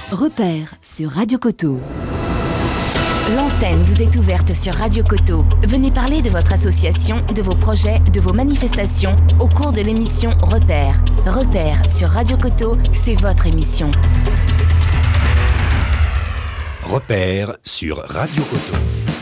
Repère sur Radio Coteau. L'antenne vous est ouverte sur Radio Coteau. Venez parler de votre association, de vos projets, de vos manifestations au cours de l'émission Repère. Repère sur Radio Coteau, c'est votre émission. Repère sur Radio Coteau.